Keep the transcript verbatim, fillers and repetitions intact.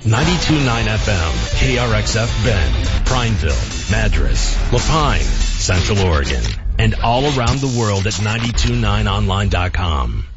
ninety-two point nine F M, K R X F Bend, Prineville, Madras, Lapine, Central Oregon, and all around the world at ninety two point nine online dot com.